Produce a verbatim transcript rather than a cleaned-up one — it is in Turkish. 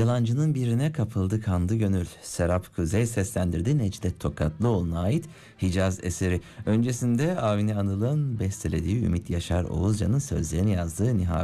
Yalancının birine kapıldı kandı gönül. Serap Kuzey seslendirdi, Necdet Tokatlıoğlu'na ait Hicaz eseri. Öncesinde Avni Anıl'ın bestelediği, Ümit Yaşar Oğuzcan'ın sözlerini yazdığı Nihavent